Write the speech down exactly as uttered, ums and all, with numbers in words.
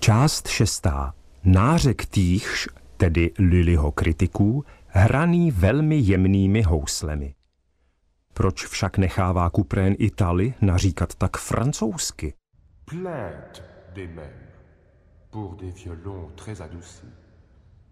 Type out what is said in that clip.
Část šestá. Nářek týchž, tedy Lullyho kritiků, hraný velmi jemnými houslemi. Proč však nechává Couperin i Tully naříkat tak francouzsky? Plainte des mères pour des violons très adoucis.